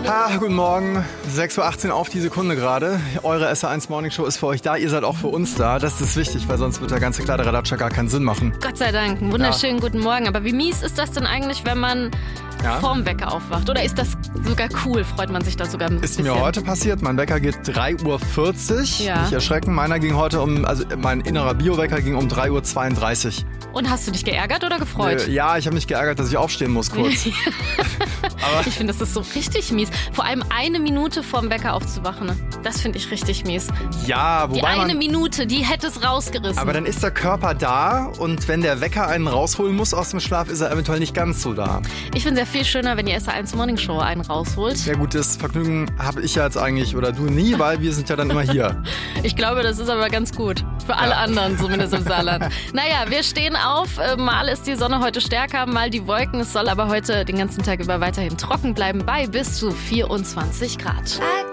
Guten Morgen, 6.18 Uhr auf die Sekunde gerade. Eure SR1 Morning Show ist für euch da, ihr seid auch für uns da. Das ist wichtig, weil sonst wird der ganze Kladderadatsch gar keinen Sinn machen. Gott sei Dank, einen wunderschönen guten Morgen. Aber wie mies ist das denn eigentlich, wenn man vorm Wecker aufwacht? Oder ist das sogar cool? Freut man sich da sogar ein bisschen? Ist mir heute passiert, mein Wecker geht 3.40 Uhr. Ja. Nicht erschrecken, meiner ging heute mein innerer Bio-Wecker ging um 3.32 Uhr. Und hast du dich geärgert oder gefreut? Ja, ich habe mich geärgert, dass ich aufstehen muss kurz. Aber ich finde, das ist so richtig mies. Vor allem eine Minute vorm Wecker aufzuwachen, ne? Das finde ich richtig mies. Ja, wobei die eine Minute, die hätte es rausgerissen. Aber dann ist der Körper da und wenn der Wecker einen rausholen muss aus dem Schlaf, ist er eventuell nicht ganz so da. Ich finde es ja viel schöner, wenn die SR1 Morning Show einen rausholt. Ja gut, das Vergnügen habe ich ja jetzt eigentlich oder du nie, weil wir sind ja dann immer hier. Ich glaube, das ist aber ganz gut. Für alle anderen, zumindest im Saarland. Naja, wir stehen auf. Mal ist die Sonne heute stärker, mal die Wolken. Es soll aber heute den ganzen Tag über weiterhin trocken bleiben bei bis zu 24 Grad.